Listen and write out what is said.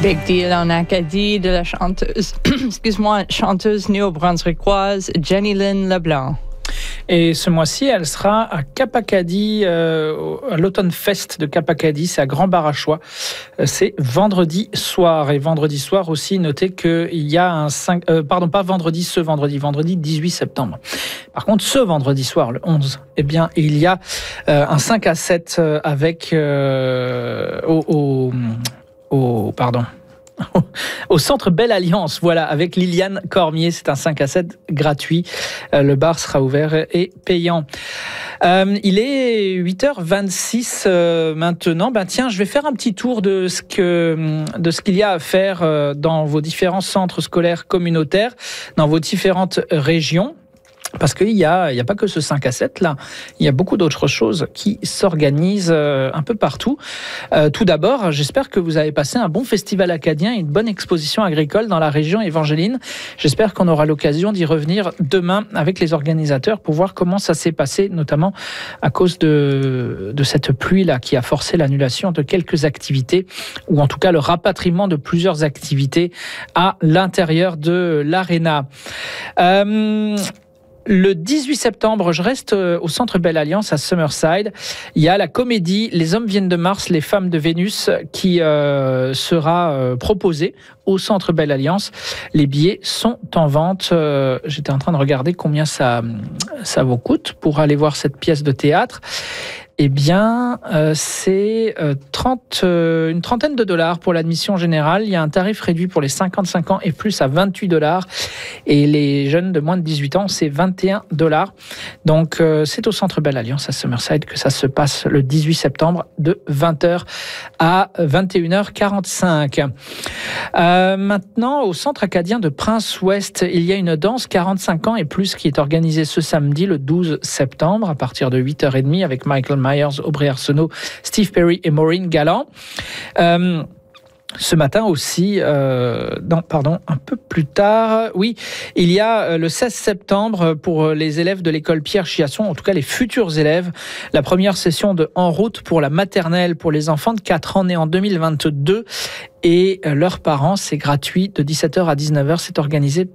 Big Deal en Acadie de la chanteuse, chanteuse néo-brunswickoise Jenny Lynn Leblanc. Et ce mois-ci, elle sera à Cap-Acadie, à l'Automne Fest de Cap-Acadie, c'est à Grand Barachois. C'est vendredi soir. Et vendredi soir aussi, notez qu'il y a vendredi 18 septembre. Par contre, ce vendredi soir, le 11, eh bien, il y a un 5 à 7 avec au centre Belle Alliance, voilà, avec Liliane Cormier. C'est un 5 à 7 gratuit. Le bar sera ouvert et payant. Il est 8h26 maintenant. Tiens, je vais faire un petit tour de ce qu'il y a à faire dans vos différents centres scolaires communautaires, dans vos différentes régions. Parce qu'il y a pas que ce 5 à 7 là, il y a beaucoup d'autres choses qui s'organisent un peu partout. Tout d'abord, j'espère que vous avez passé un bon festival acadien et une bonne exposition agricole dans la région Évangeline. J'espère qu'on aura l'occasion d'y revenir demain avec les organisateurs pour voir comment ça s'est passé, notamment à cause de cette pluie là qui a forcé l'annulation de quelques activités, ou en tout cas le rapatriement de plusieurs activités à l'intérieur de l'aréna. Le 18 septembre, je reste au Centre Belle Alliance à Summerside. Il y a la comédie Les hommes viennent de Mars, les femmes de Vénus qui sera proposée au Centre Belle Alliance. Les billets sont en vente. J'étais en train de regarder combien ça vous coûte pour aller voir cette pièce de théâtre. Eh bien, c'est une trentaine de dollars pour l'admission générale. Il y a un tarif réduit pour les 55 ans et plus à $28. Et les jeunes de moins de 18 ans, c'est $21. Donc, c'est au Centre Belle Alliance à Summerside que ça se passe le 18 septembre de 20h à 21h45. Maintenant, au Centre acadien de Prince-Ouest, il y a une danse 45 ans et plus qui est organisée ce samedi, le 12 septembre, à partir de 8h30 avec Michael Myers, Aubrey Arsenault, Steve Perry et Maureen Galland. Ce matin aussi, un peu plus tard, oui, il y a le 16 septembre pour les élèves de l'école Pierre Chiasson, en tout cas les futurs élèves, la première session de En route pour la maternelle pour les enfants de 4 ans nés en 2022 et leurs parents, c'est gratuit de 17h à 19h, c'est organisé